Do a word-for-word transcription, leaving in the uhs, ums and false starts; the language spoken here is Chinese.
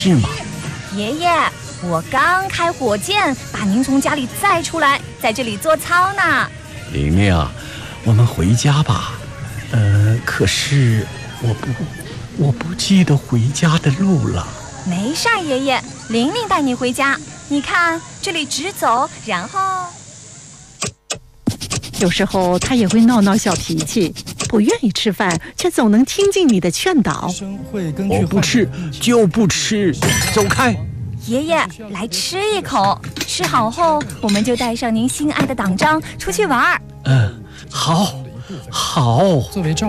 是吗？ 爷爷，我刚开火箭把您从家里载出来，在这里做操呢。 玲玲啊，我们回家吧。呃，可是我不，我不记得回家的路了。 没事儿，爷爷，玲玲带你回家。你看，这里直走，然后…… 有时候他也会闹闹小脾气，不愿意吃饭，却总能听进你的劝导。 我不吃就不吃，走开！ 爷爷，来吃一口，吃好后我们就带上您心爱的党章出去玩。 嗯，好，好。作为照